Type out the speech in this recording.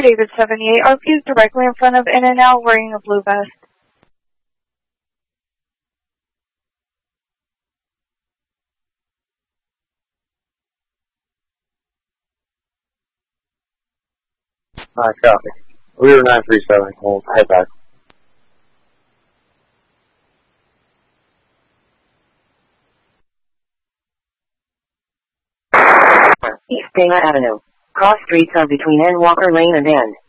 David 78, RP is directly in front of In-N-Out wearing a blue vest. Copy. Leader 937, hold, head back. East Dana Avenue. Cross streets are between N. Walker Lane and N.